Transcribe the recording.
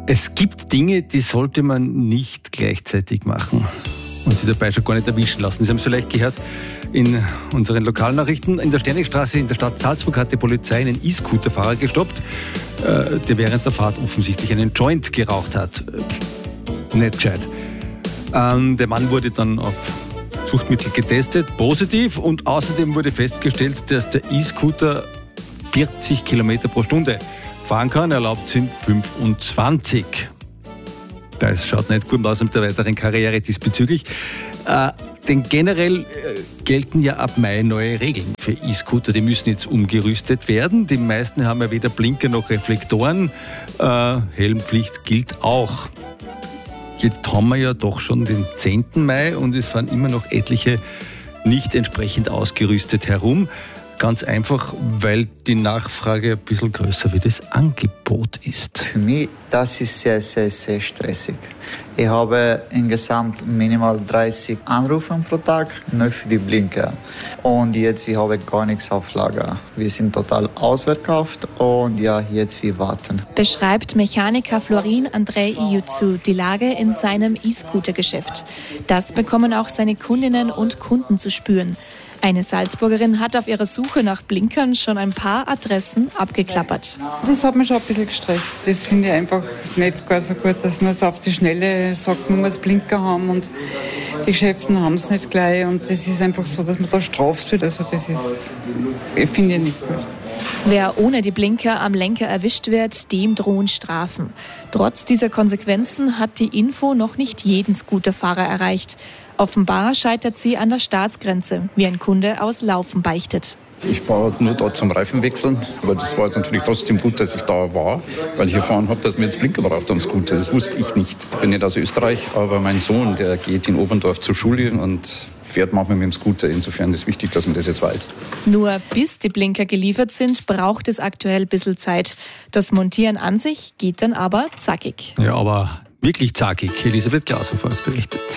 Es gibt Dinge, die sollte man nicht gleichzeitig machen und sie dabei schon gar nicht erwischen lassen. Sie haben es vielleicht gehört in unseren Lokalnachrichten. In der Sternigstraße in der Stadt Salzburg hat die Polizei einen E-Scooter-Fahrer gestoppt, der während der Fahrt offensichtlich einen Joint geraucht hat. Nicht gescheit. Der Mann wurde dann auf Suchtmittel getestet, positiv, und außerdem wurde festgestellt, dass der E-Scooter 40 Kilometer pro Stunde fahren kann. Erlaubt sind 25. Das schaut nicht gut aus mit der weiteren Karriere diesbezüglich. Denn generell gelten ja ab Mai neue Regeln für E-Scooter. Die müssen jetzt umgerüstet werden. Die meisten haben ja weder Blinker noch Reflektoren. Helmpflicht gilt auch. Jetzt haben wir ja doch schon den 10. Mai und es fahren immer noch etliche nicht entsprechend ausgerüstet herum. Ganz einfach, weil die Nachfrage ein bisschen größer wie das Angebot ist. Für mich, das ist sehr, sehr, sehr stressig. Ich habe insgesamt minimal 30 Anrufe pro Tag, nur für die Blinker. Und jetzt, wir haben gar nichts auf Lager. Wir sind total ausverkauft und ja, jetzt wir warten. Beschreibt Mechaniker Florin Andrei Iuzu die Lage in seinem E-Scooter-Geschäft. Das bekommen auch seine Kundinnen und Kunden zu spüren. Eine Salzburgerin hat auf ihrer Suche nach Blinkern schon ein paar Adressen abgeklappert. Das hat mich schon ein bisschen gestresst. Das finde ich einfach nicht gar so gut, dass man jetzt auf die Schnelle sagt, man muss Blinker haben und die Geschäfte haben es nicht gleich. Und das ist einfach so, dass man da straft wird. Also das finde ich nicht gut. Wer ohne die Blinker am Lenker erwischt wird, dem drohen Strafen. Trotz dieser Konsequenzen hat die Info noch nicht jeden Scooterfahrer erreicht. Offenbar scheitert sie an der Staatsgrenze, wie ein Kunde aus Laufen beichtet. Ich war nur da zum Reifenwechseln, aber das war jetzt natürlich trotzdem gut, dass ich da war, weil ich erfahren habe, dass man jetzt Blinker braucht am Scooter. Das wusste ich nicht. Ich bin nicht aus Österreich, aber mein Sohn, der geht in Oberndorf zur Schule und fährt manchmal mit dem Scooter. Insofern ist es wichtig, dass man das jetzt weiß. Nur bis die Blinker geliefert sind, braucht es aktuell ein bisschen Zeit. Das Montieren an sich geht dann aber zackig. Ja, aber wirklich zackig. Elisabeth Glaushofer hat berichtet.